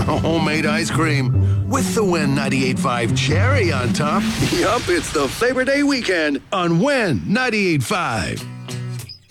Homemade ice cream with the Win 98.5 cherry on top. Yup, it's the Labor Day weekend on Win 98.5.